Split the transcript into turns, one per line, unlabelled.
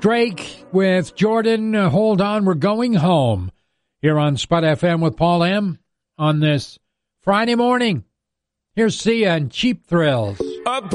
Drake with Jordan, Hold On, We're Going Home, here on Spud FM with Paul M. on this Friday morning. Here's Sia and Cheap Thrills.